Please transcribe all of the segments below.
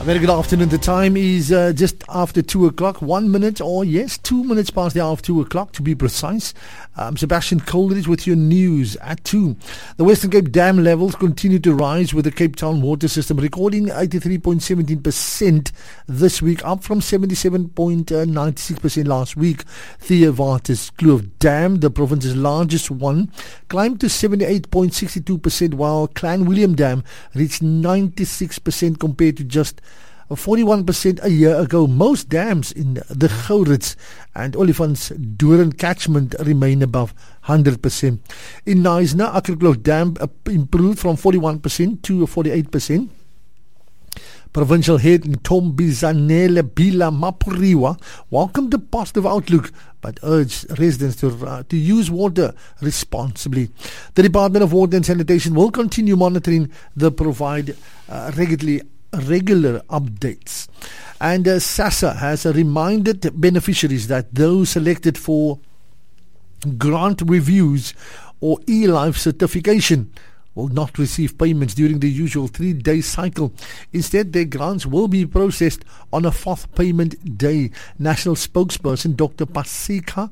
A very good afternoon. The time is just after 2 o'clock, 1 minute, or yes, 2 minutes past the hour of 2 o'clock to be precise. Sebastian Coleridge with your news at 2. The Western Cape dam levels continue to rise, with the Cape Town water system recording 83.17% this week, up from 77.96% last week. Theovatus Kloof Dam, the province's largest one, climbed to 78.62%, while Clan William Dam reached 96% compared to just 41% a year ago. Most dams in the Gourits and Olifants Doorn catchment remain above 100%. In Knysna, Akkerkloof Dam improved from 41% to 48%. Provincial head Ntombizanele Bila Mapuriwa welcomed the positive outlook but urged residents to use water responsibly. The Department of Water and Sanitation will continue monitoring the provide regular updates. And SASSA has reminded beneficiaries that those selected for grant reviews or e-life certification will not receive payments during the usual 3-day cycle. Instead, their grants will be processed on a 4th payment day. National spokesperson Dr. Pasika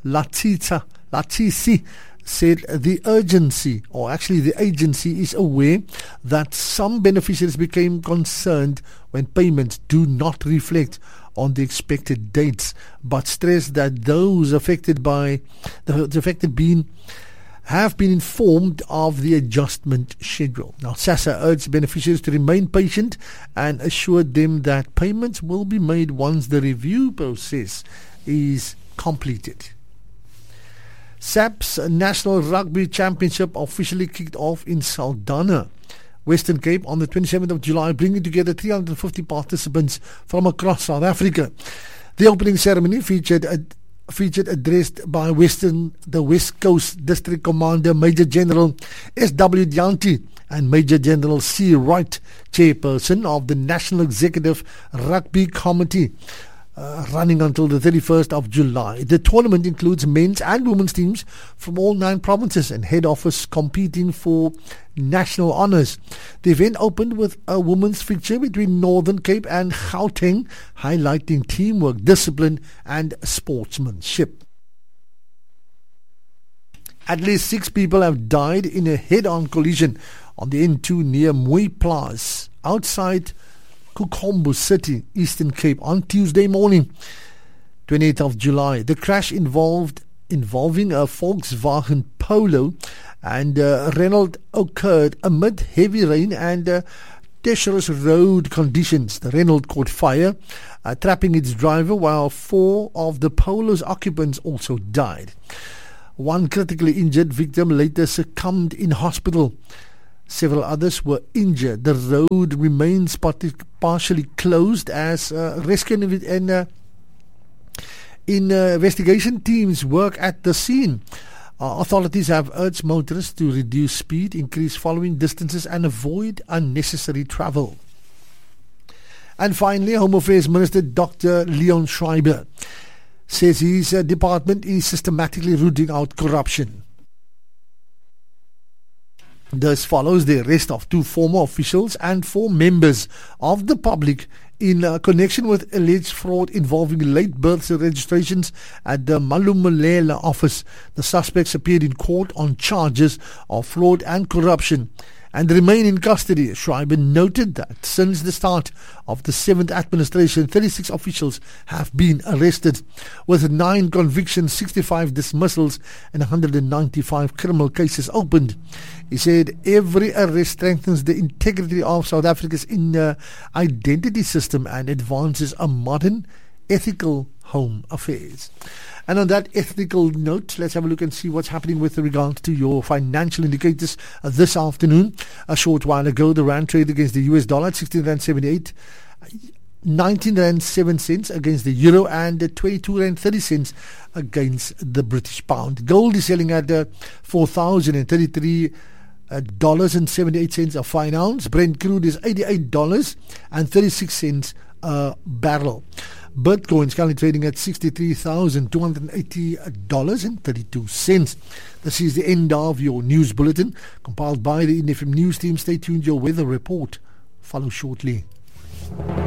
Latisi said the agency is aware that some beneficiaries became concerned when payments do not reflect on the expected dates, but stressed that those affected have been informed of the adjustment schedule. Now, SASSA urged beneficiaries to remain patient and assured them that payments will be made once the review process is completed. SAP's National Rugby Championship officially kicked off in Saldanha, Western Cape on the 27th of July, bringing together 350 participants from across South Africa. The opening ceremony featured addressed by the West Coast District Commander Major General S.W. Dianti and Major General C. Wright, chairperson of the National Executive Rugby Committee, running until the 31st of July. The tournament includes men's and women's teams from all 9 provinces and head office competing for national honours. The event opened with a women's fixture between Northern Cape and Gauteng, highlighting teamwork, discipline and sportsmanship. At least 6 people have died in a head-on collision on the N2 near Mooi Plaas, outside Kukombo City, Eastern Cape, on Tuesday morning, 28th of July. The crash involving a Volkswagen Polo and Renault occurred amid heavy rain and treacherous road conditions. The Renault caught fire, trapping its driver, while 4 of the Polo's occupants also died. One critically injured victim later succumbed in hospital. Several others were injured. The road remains partially closed as rescue and investigation teams work at the scene. Authorities have urged motorists to reduce speed, increase following distances and avoid unnecessary travel. And finally, Home Affairs Minister Dr. Leon Schreiber says his department is systematically rooting out corruption. This follows the arrest of 2 former officials and 4 members of the public in connection with alleged fraud involving late birth registrations at the Malumalela office. The suspects appeared in court on charges of fraud and corruption and remain in custody. Schreiber noted that since the start of the 7th administration, 36 officials have been arrested, with 9 convictions, 65 dismissals and 195 criminal cases opened. He said every arrest strengthens the integrity of South Africa's identity system and advances a modern, ethical home affairs. And on that ethical note, let's have a look and see what's happening with regards to your financial indicators this afternoon. A short while ago, the rand traded against the US dollar at 16.78, 19.07 against the euro, and 22.30 against the British pound. Gold is selling at $4,033.78 a fine ounce. Brent crude is $88.36 a barrel. Bitcoin is currently trading at $63,280.32. This is the end of your news bulletin, compiled by the INFM News team. Stay tuned, your weather report follows shortly.